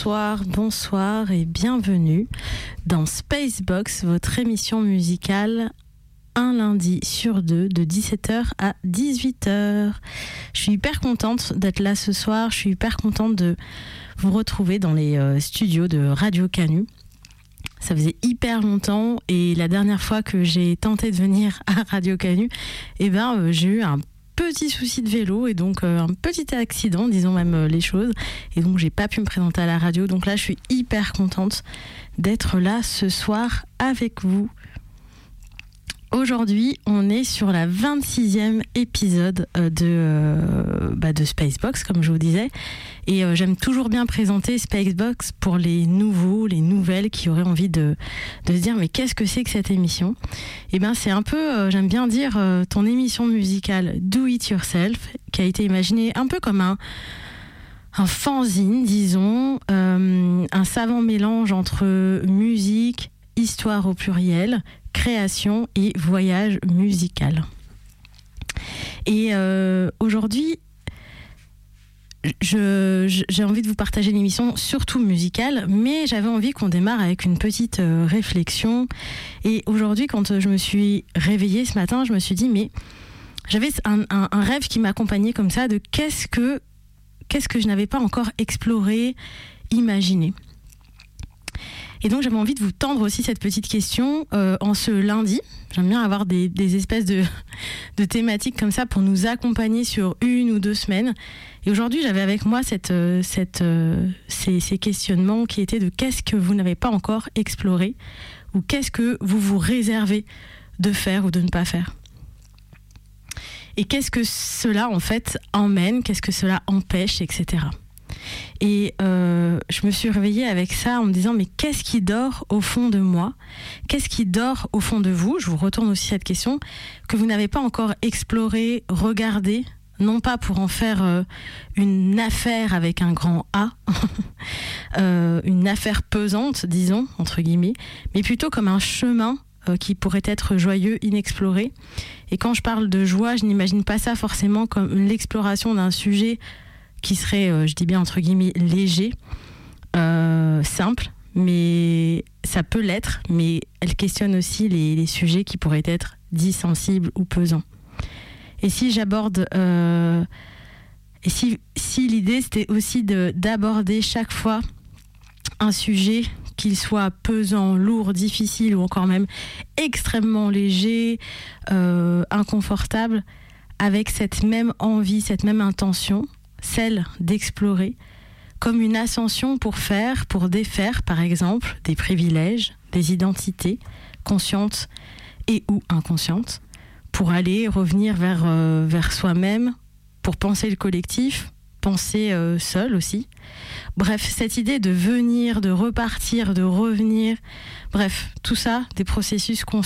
Bonsoir et bienvenue dans Spacebox, votre émission musicale un lundi sur deux de 17h à 18h. Je suis hyper contente d'être là ce soir, je suis hyper contente de vous retrouver dans les studios de Radio Canu. Ça faisait hyper longtemps et la dernière fois que j'ai tenté de venir à Radio Canu, j'ai eu un petit souci de vélo et donc un petit accident, disons même les choses, et donc j'ai pas pu me présenter à la radio. Donc là je suis hyper contente d'être là ce soir avec vous. Aujourd'hui, on est sur la 26e épisode de Spacebox, comme je vous disais. Et j'aime toujours bien présenter Spacebox pour les nouveaux, les nouvelles qui auraient envie de se dire mais qu'est-ce que c'est que cette émission ? Et c'est un peu, j'aime bien dire, ton émission musicale Do It Yourself, qui a été imaginée un peu comme un fanzine, disons, un savant mélange entre musique, histoire au pluriel, création et voyage musical. Et aujourd'hui, j'ai envie de vous partager une émission surtout musicale, mais j'avais envie qu'on démarre avec une petite réflexion. Et aujourd'hui, quand je me suis réveillée ce matin, je me suis dit, mais j'avais un rêve qui m'accompagnait comme ça, de qu'est-ce que je n'avais pas encore exploré, imaginé. Et donc j'avais envie de vous tendre aussi cette petite question en ce lundi. J'aime bien avoir des espèces de thématiques comme ça pour nous accompagner sur 1 ou 2 semaines. Et aujourd'hui j'avais avec moi ces questionnements qui étaient de qu'est-ce que vous n'avez pas encore exploré ou qu'est-ce que vous vous réservez de faire ou de ne pas faire. Et qu'est-ce que cela en fait emmène, qu'est-ce que cela empêche, etc. Et je me suis réveillée avec ça en me disant mais qu'est-ce qui dort au fond de moi ? Qu'est-ce qui dort au fond de vous ? Je vous retourne aussi cette question que vous n'avez pas encore exploré, regardé, non pas pour en faire une affaire avec un grand A, une affaire pesante, disons, entre guillemets, mais plutôt comme un chemin qui pourrait être joyeux, inexploré. Et quand je parle de joie, je n'imagine pas ça forcément comme l'exploration d'un sujet qui serait, je dis bien entre guillemets, léger, simple, mais ça peut l'être, mais elle questionne aussi les sujets qui pourraient être dits sensibles ou pesants. Et si j'aborde... et si l'idée, c'était aussi d'aborder chaque fois un sujet, qu'il soit pesant, lourd, difficile ou encore même extrêmement léger, inconfortable, avec cette même envie, cette même intention, celle d'explorer, comme une ascension pour défaire, par exemple, des privilèges, des identités, conscientes et ou inconscientes, pour aller revenir vers soi-même, pour penser le collectif, penser seul aussi. Bref, cette idée de venir, de repartir, de revenir, bref, tout ça, des processus